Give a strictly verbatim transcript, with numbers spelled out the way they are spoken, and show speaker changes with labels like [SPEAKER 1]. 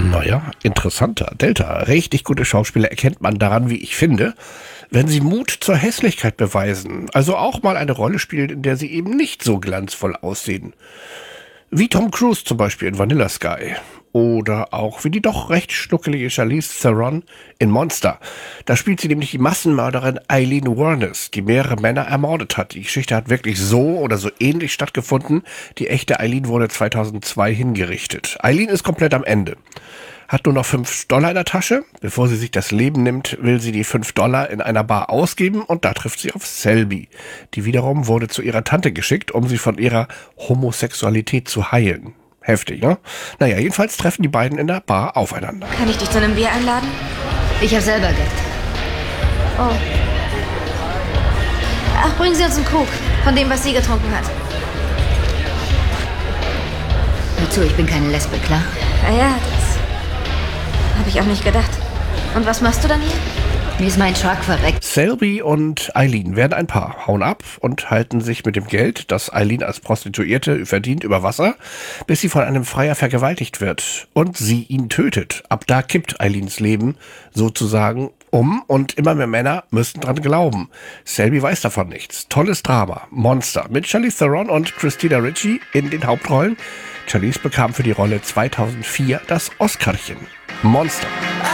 [SPEAKER 1] Naja, interessanter. Delta. Richtig gute Schauspieler erkennt man daran, wie ich finde, wenn sie Mut zur Hässlichkeit beweisen. Also auch mal eine Rolle spielen, in der sie eben nicht so glanzvoll aussehen. Wie Tom Cruise zum Beispiel in Vanilla Sky. Oder auch wie die doch recht schnuckelige Charlize Theron in Monster. Da spielt sie nämlich die Massenmörderin Eileen Wuornos, die mehrere Männer ermordet hat. Die Geschichte hat wirklich so oder so ähnlich stattgefunden. Die echte Eileen wurde zweitausendzwei hingerichtet. Eileen ist komplett am Ende. Hat nur noch fünf Dollar in der Tasche. Bevor sie sich das Leben nimmt, will sie die fünf Dollar in einer Bar ausgeben und da trifft sie auf Selby. Die wiederum wurde zu ihrer Tante geschickt, um sie von ihrer Homosexualität zu heilen. Heftig, ne? Naja, jedenfalls treffen die beiden in der Bar aufeinander.
[SPEAKER 2] Kann ich dich zu einem Bier einladen?
[SPEAKER 3] Ich habe selber Geld.
[SPEAKER 2] Oh. Ach, bringen Sie uns einen Krug von dem, was sie getrunken hat.
[SPEAKER 3] Hör zu, ich bin keine Lesbe, klar?
[SPEAKER 2] Ah ja, das habe ich auch nicht gedacht. Und was machst du dann hier?
[SPEAKER 3] Mir ist mein Truck verreckt.
[SPEAKER 1] Selby und Eileen werden ein Paar, hauen ab und halten sich mit dem Geld, das Eileen als Prostituierte verdient, über Wasser, bis sie von einem Freier vergewaltigt wird und sie ihn tötet. Ab da kippt Eileens Leben sozusagen um und immer mehr Männer müssen dran glauben. Selby weiß davon nichts. Tolles Drama. Monster. Mit Charlize Theron und Christina Ricci in den Hauptrollen. Charlize bekam für die Rolle zweitausendvier das Oscarchen. Monster.